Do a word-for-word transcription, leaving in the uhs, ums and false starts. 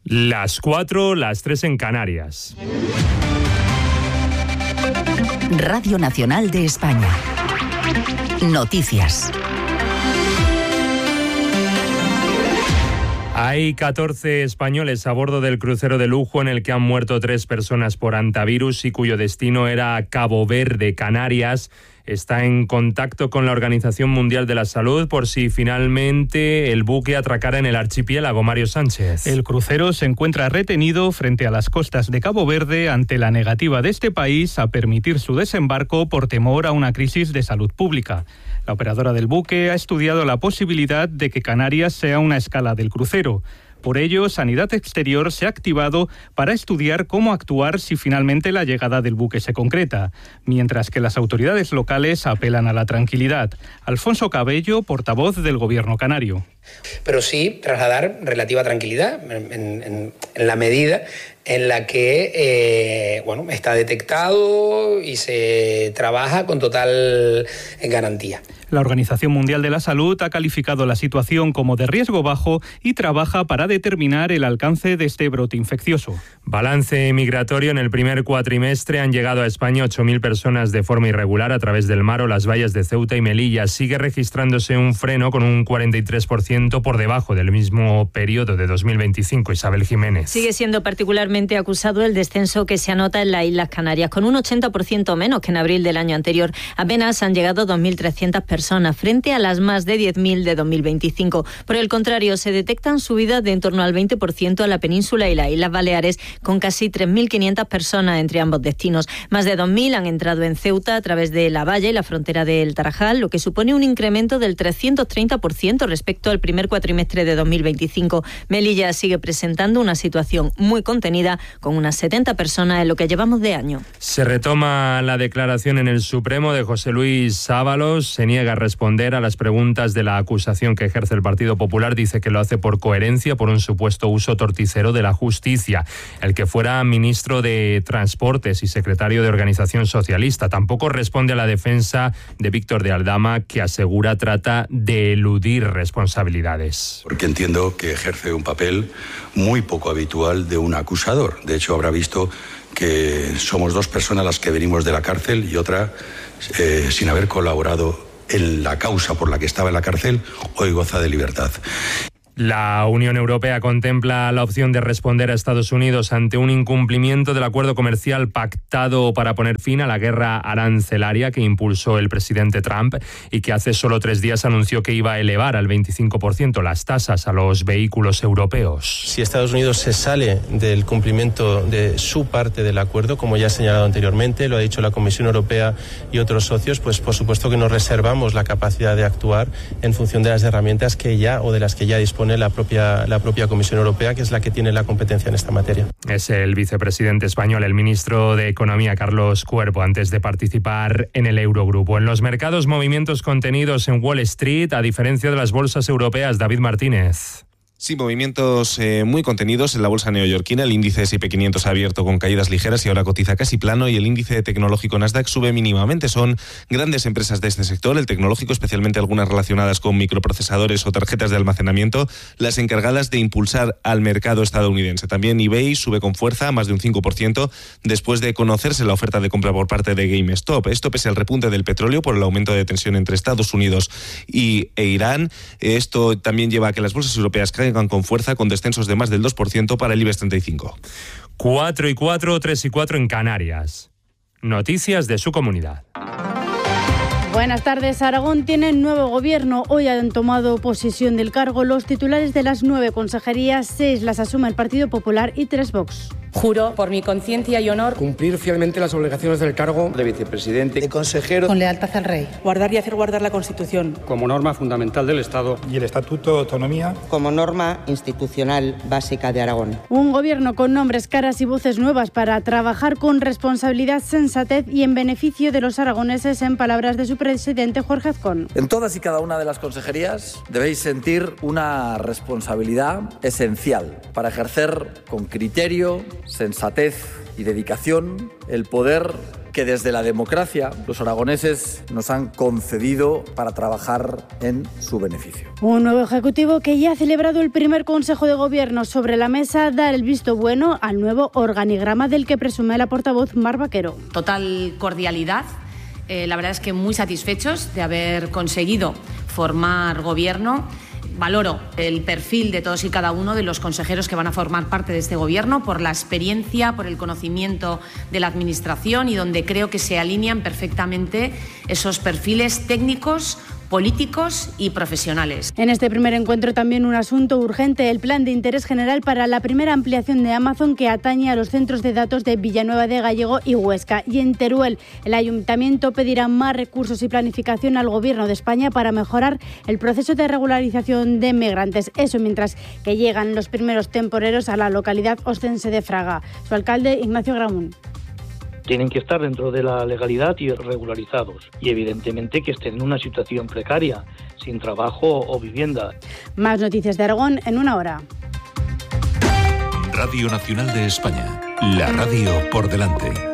Las cuatro, las tres en Canarias. Radio Nacional de España. Noticias. Hay catorce españoles a bordo del crucero de lujo en el que han muerto tres personas por hantavirus y cuyo destino era Cabo Verde, Canarias. Está en contacto con la Organización Mundial de la Salud por si finalmente el buque atracara en el archipiélago. Mario Sánchez. El crucero se encuentra retenido frente a las costas de Cabo Verde ante la negativa de este país a permitir su desembarco por temor a una crisis de salud pública. La operadora del buque ha estudiado la posibilidad de que Canarias sea una escala del crucero. Por ello, Sanidad Exterior se ha activado para estudiar cómo actuar si finalmente la llegada del buque se concreta, mientras que las autoridades locales apelan a la tranquilidad. Alfonso Cabello, portavoz del Gobierno canario. Pero sí trasladar relativa tranquilidad en, en, en la medida en la que eh, bueno, está detectado y se trabaja con total garantía. La Organización Mundial de la Salud ha calificado la situación como de riesgo bajo y trabaja para determinar el alcance de este brote infeccioso. Balance migratorio. En el primer cuatrimestre han llegado a España ocho mil personas de forma irregular a través del mar o las vallas de Ceuta y Melilla. Sigue registrándose un freno con un cuarenta y tres por ciento por debajo del mismo periodo de dos mil veinticinco. Isabel Jiménez. Sigue siendo particularmente acusado el descenso que se anota en las Islas Canarias, con un ochenta por ciento menos que en abril del año anterior. Apenas han llegado dos mil trescientas personas frente a las más de diez mil de dos mil veinticinco. Por el contrario, se detectan subidas de en torno al veinte por ciento a la península y las Islas Baleares, con casi tres mil quinientas personas entre ambos destinos. Más de dos mil han entrado en Ceuta a través de la valla y la frontera del Tarajal, lo que supone un incremento del trescientos treinta por ciento respecto al primer cuatrimestre de dos mil veinticinco. Melilla sigue presentando una situación muy contenida, con unas setenta personas en lo que llevamos de año. Se retoma la declaración en el Supremo de José Luis Ábalos. Se niega a responder a las preguntas de la acusación que ejerce el Partido Popular. Dice que lo hace por coherencia, por un supuesto uso torticero de la justicia. El que fuera ministro de Transportes y secretario de Organización Socialista tampoco responde a la defensa de Víctor de Aldama, que asegura trata de eludir responsabilidades. Porque entiendo que ejerce un papel muy poco habitual de un acusador. De hecho, habrá visto que somos dos personas las que venimos de la cárcel y otra eh, sin haber colaborado en la causa por la que estaba en la cárcel, hoy goza de libertad. La Unión Europea contempla la opción de responder a Estados Unidos ante un incumplimiento del acuerdo comercial pactado para poner fin a la guerra arancelaria que impulsó el presidente Trump y que hace solo tres días anunció que iba a elevar al veinticinco por ciento las tasas a los vehículos europeos. Si Estados Unidos se sale del cumplimiento de su parte del acuerdo, como ya he señalado anteriormente, lo ha dicho la Comisión Europea y otros socios, pues por supuesto que nos reservamos la capacidad de actuar en función de las herramientas que ya o de las que ya dispone la propia, la propia Comisión Europea, que es la que tiene la competencia en esta materia. Es el vicepresidente español, el ministro de Economía, Carlos Cuerpo, antes de participar en el Eurogrupo. En los mercados, movimientos contenidos en Wall Street, a diferencia de las bolsas europeas. David Martínez. Sí, movimientos eh, muy contenidos en la bolsa neoyorquina. El índice ese y pe quinientos ha abierto con caídas ligeras y ahora cotiza casi plano, y el índice tecnológico Nasdaq sube mínimamente. Son grandes empresas de este sector, el tecnológico, especialmente algunas relacionadas con microprocesadores o tarjetas de almacenamiento, las encargadas de impulsar al mercado estadounidense. También eBay sube con fuerza, más de un cinco por ciento, después de conocerse la oferta de compra por parte de GameStop. Esto pese al repunte del petróleo por el aumento de tensión entre Estados Unidos y, e Irán. Esto también lleva a que las bolsas europeas caigan con fuerza, con descensos de más del dos por ciento para el IBEX treinta y cinco. cuatro y cuatro, tres y cuatro en Canarias. Noticias de su comunidad. Buenas tardes. Aragón tiene nuevo gobierno. Hoy han tomado posesión del cargo los titulares de las nueve consejerías. Seis las asume el Partido Popular y tres Vox. Juro, por mi conciencia y honor, cumplir fielmente las obligaciones del cargo de vicepresidente, de consejero, con lealtad al rey, guardar y hacer guardar la Constitución como norma fundamental del Estado y el Estatuto de Autonomía como norma institucional básica de Aragón. Un gobierno con nombres, caras y voces nuevas para trabajar con responsabilidad, sensatez y en beneficio de los aragoneses, en palabras de su presidente Jorge Azcón. En todas y cada una de las consejerías debéis sentir una responsabilidad esencial para ejercer con criterio, sensatez y dedicación el poder que desde la democracia los aragoneses nos han concedido para trabajar en su beneficio. Un nuevo ejecutivo que ya ha celebrado el primer Consejo de Gobierno. Sobre la mesa da el visto bueno al nuevo organigrama del que presume la portavoz Mar Vaquero. Total cordialidad. Eh, la verdad es que muy satisfechos de haber conseguido formar gobierno. Valoro el perfil de todos y cada uno de los consejeros que van a formar parte de este gobierno por la experiencia, por el conocimiento de la Administración y donde creo que se alinean perfectamente esos perfiles técnicos, políticos y profesionales. En este primer encuentro también un asunto urgente, el plan de interés general para la primera ampliación de Amazon que atañe a los centros de datos de Villanueva de Gállego y Huesca. Y en Teruel, el Ayuntamiento pedirá más recursos y planificación al Gobierno de España para mejorar el proceso de regularización de migrantes. Eso mientras que llegan los primeros temporeros a la localidad ostense de Fraga. Su alcalde, Ignacio Gramún. Tienen que estar dentro de la legalidad y regularizados y evidentemente que estén en una situación precaria, sin trabajo o vivienda. Más noticias de Aragón en una hora. Radio Nacional de España, la radio por delante.